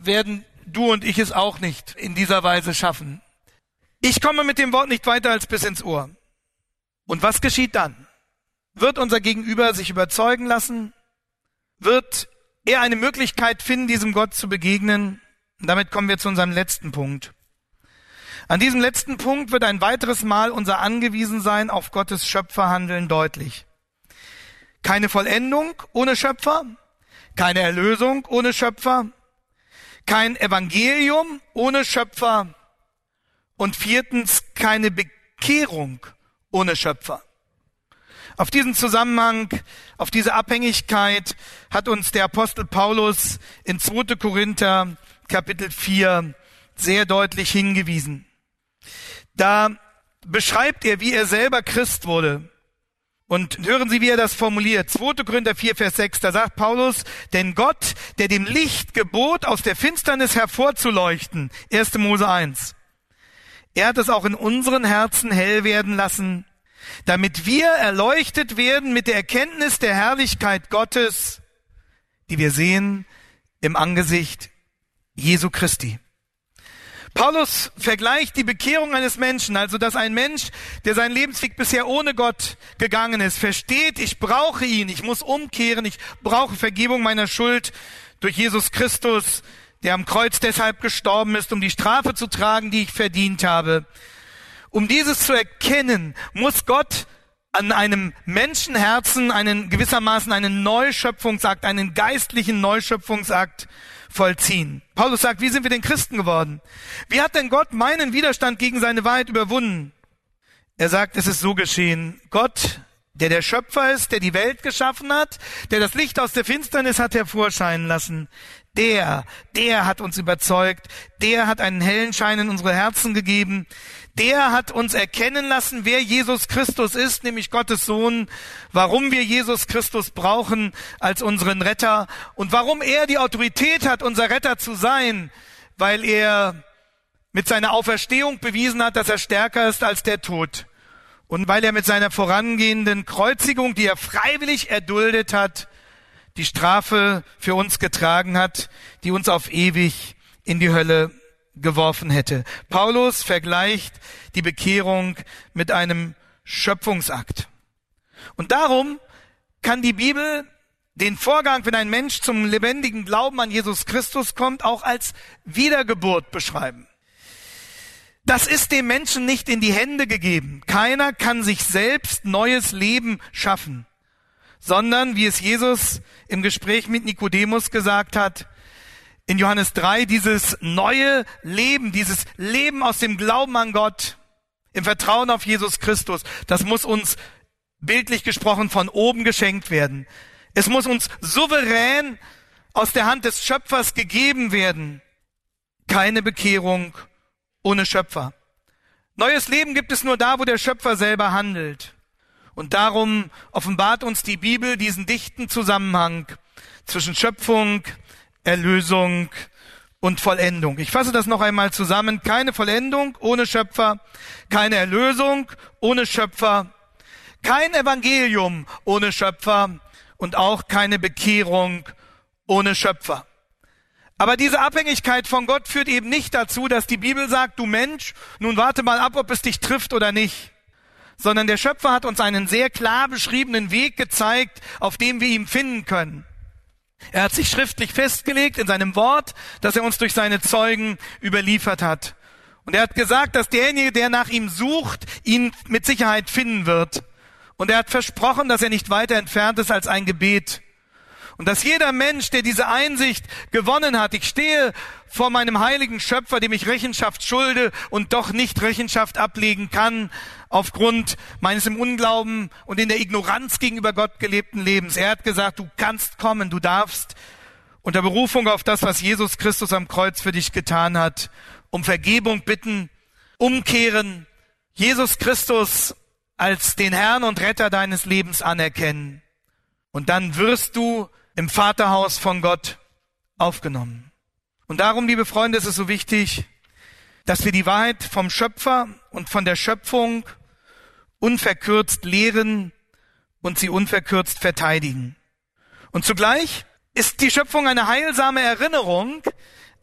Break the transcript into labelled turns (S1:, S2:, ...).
S1: werden du und ich es auch nicht in dieser Weise schaffen. Ich komme mit dem Wort nicht weiter als bis ins Ohr. Und was geschieht dann? Wird unser Gegenüber sich überzeugen lassen? Wird er eine Möglichkeit finden, diesem Gott zu begegnen? Und damit kommen wir zu unserem letzten Punkt. An diesem letzten Punkt wird ein weiteres Mal unser Angewiesensein auf Gottes Schöpferhandeln deutlich. Keine Vollendung ohne Schöpfer, keine Erlösung ohne Schöpfer, kein Evangelium ohne Schöpfer und viertens keine Bekehrung ohne Schöpfer. Auf diesen Zusammenhang, auf diese Abhängigkeit hat uns der Apostel Paulus in 2. Korinther Kapitel 4 sehr deutlich hingewiesen. Da beschreibt er, wie er selber Christ wurde. Und hören Sie, wie er das formuliert. 2. Korinther 4, Vers 6, da sagt Paulus, denn Gott, der dem Licht gebot, aus der Finsternis hervorzuleuchten, 1. Mose 1, er hat es auch in unseren Herzen hell werden lassen, damit wir erleuchtet werden mit der Erkenntnis der Herrlichkeit Gottes, die wir sehen im Angesicht Jesu Christi. Paulus vergleicht die Bekehrung eines Menschen, also dass ein Mensch, der seinen Lebensweg bisher ohne Gott gegangen ist, versteht, ich brauche ihn, ich muss umkehren, ich brauche Vergebung meiner Schuld durch Jesus Christus, der am Kreuz deshalb gestorben ist, um die Strafe zu tragen, die ich verdient habe. Um dieses zu erkennen, muss Gott an einem Menschenherzen gewissermaßen einen Neuschöpfungsakt, einen geistlichen Neuschöpfungsakt vollziehen. Paulus sagt, wie sind wir denn Christen geworden? Wie hat denn Gott meinen Widerstand gegen seine Wahrheit überwunden? Er sagt, es ist so geschehen. Gott, der Schöpfer ist, der die Welt geschaffen hat, der das Licht aus der Finsternis hat hervorscheinen lassen, der hat uns überzeugt, der hat einen hellen Schein in unsere Herzen gegeben, der hat uns erkennen lassen, wer Jesus Christus ist, nämlich Gottes Sohn, warum wir Jesus Christus brauchen als unseren Retter und warum er die Autorität hat, unser Retter zu sein, weil er mit seiner Auferstehung bewiesen hat, dass er stärker ist als der Tod und weil er mit seiner vorangehenden Kreuzigung, die er freiwillig erduldet hat, die Strafe für uns getragen hat, die uns auf ewig in die Hölle geworfen hätte. Paulus vergleicht die Bekehrung mit einem Schöpfungsakt. Und darum kann die Bibel den Vorgang, wenn ein Mensch zum lebendigen Glauben an Jesus Christus kommt, auch als Wiedergeburt beschreiben. Das ist dem Menschen nicht in die Hände gegeben. Keiner kann sich selbst neues Leben schaffen, sondern, wie es Jesus im Gespräch mit Nikodemus gesagt hat, in Johannes 3, dieses neue Leben, dieses Leben aus dem Glauben an Gott, im Vertrauen auf Jesus Christus, das muss uns bildlich gesprochen von oben geschenkt werden. Es muss uns souverän aus der Hand des Schöpfers gegeben werden. Keine Bekehrung ohne Schöpfer. Neues Leben gibt es nur da, wo der Schöpfer selber handelt. Und darum offenbart uns die Bibel diesen dichten Zusammenhang zwischen Schöpfung, Erlösung und Vollendung. Ich fasse das noch einmal zusammen. Keine Vollendung ohne Schöpfer, keine Erlösung ohne Schöpfer, kein Evangelium ohne Schöpfer und auch keine Bekehrung ohne Schöpfer. Aber diese Abhängigkeit von Gott führt eben nicht dazu, dass die Bibel sagt, du Mensch, nun warte mal ab, ob es dich trifft oder nicht. Sondern der Schöpfer hat uns einen sehr klar beschriebenen Weg gezeigt, auf dem wir ihn finden können. Er hat sich schriftlich festgelegt in seinem Wort, das er uns durch seine Zeugen überliefert hat. Und er hat gesagt, dass derjenige, der nach ihm sucht, ihn mit Sicherheit finden wird. Und er hat versprochen, dass er nicht weiter entfernt ist als ein Gebet. Und dass jeder Mensch, der diese Einsicht gewonnen hat, ich stehe vor meinem heiligen Schöpfer, dem ich Rechenschaft schulde und doch nicht Rechenschaft ablegen kann, aufgrund meines im Unglauben und in der Ignoranz gegenüber Gott gelebten Lebens. Er hat gesagt, du kannst kommen, du darfst unter Berufung auf das, was Jesus Christus am Kreuz für dich getan hat, um Vergebung bitten, umkehren, Jesus Christus als den Herrn und Retter deines Lebens anerkennen. Und dann wirst du im Vaterhaus von Gott aufgenommen. Und darum, liebe Freunde, ist es so wichtig, dass wir die Wahrheit vom Schöpfer und von der Schöpfung unverkürzt lehren und sie unverkürzt verteidigen. Und zugleich ist die Schöpfung eine heilsame Erinnerung,